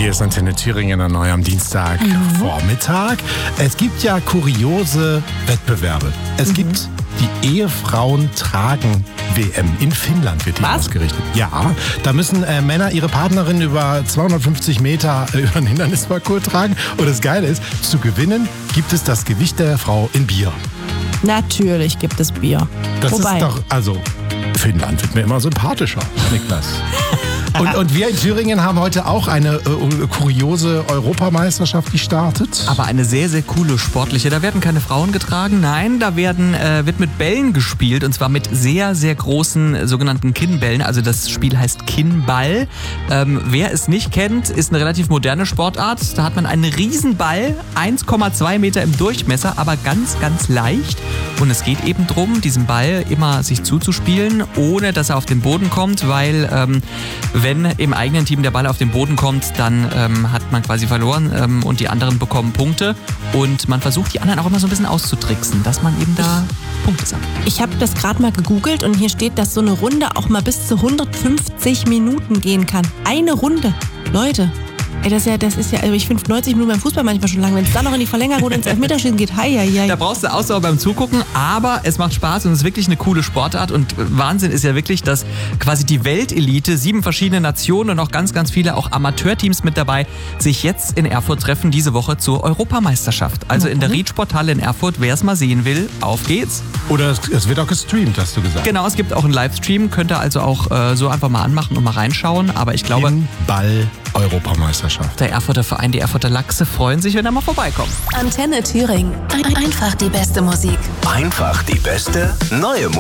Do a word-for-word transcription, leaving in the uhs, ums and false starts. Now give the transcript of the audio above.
Hier ist Antenne Thüringen neu am Dienstagvormittag. Es gibt ja kuriose Wettbewerbe. Es mhm. gibt die Ehefrauen tragen W M. In Finnland wird die Was? ausgerichtet. Ja, da müssen äh, Männer ihre Partnerin über zweihundertfünfzig Meter äh, über einen Hindernisparcours tragen. Und das Geile ist, zu gewinnen gibt es das Gewicht der Frau in Bier. Natürlich gibt es Bier. Das Wobei? ist doch, also Finnland wird mir immer sympathischer, Niklas. Und, und wir in Thüringen haben heute auch eine äh, kuriose Europameisterschaft gestartet. Aber eine sehr, sehr coole sportliche. Da werden keine Frauen getragen, nein, da werden, äh, wird mit Bällen gespielt und zwar mit sehr, sehr großen sogenannten Kinnbällen. Also das Spiel heißt Kinnball. Ähm, wer es nicht kennt, ist eine relativ moderne Sportart. Da hat man einen Riesenball, eins Komma zwei Meter im Durchmesser, aber ganz, ganz leicht. Und es geht eben darum, diesen Ball immer sich zuzuspielen, ohne dass er auf den Boden kommt, weil ähm, wenn im eigenen Team der Ball auf den Boden kommt, dann ähm, hat man quasi verloren ähm, und die anderen bekommen Punkte. Und man versucht, die anderen auch immer so ein bisschen auszutricksen, dass man eben da Punkte sammelt. Ich habe das gerade mal gegoogelt und hier steht, dass so eine Runde auch mal bis zu hundertfünfzig Minuten gehen kann. Eine Runde. Leute. Ey, das ist ja, das ist ja, also ich finde neunzig Minuten beim Fußball manchmal schon lang. Wenn es dann noch in die Verlängerung oder ins Elfmeterschießen geht, hei, hei, hei. Da brauchst du Ausdauer beim Zugucken, aber es macht Spaß und es ist wirklich eine coole Sportart. Und Wahnsinn ist ja wirklich, dass quasi die Weltelite, sieben verschiedene Nationen und auch ganz, ganz viele auch Amateurteams mit dabei, sich jetzt in Erfurt treffen, diese Woche zur Europameisterschaft. Also in der Riedsporthalle in Erfurt, wer es mal sehen will, auf geht's. Oder es, es wird auch gestreamt, hast du gesagt. Genau, es gibt auch einen Livestream, könnt ihr also auch äh, so einfach mal anmachen und mal reinschauen. Aber ich glaube, Ball Europameisterschaft. Der Erfurter Verein, die Erfurter Lachse freuen sich, wenn er mal vorbeikommt. Antenne Thüringen. Einfach die beste Musik. Einfach die beste neue Musik.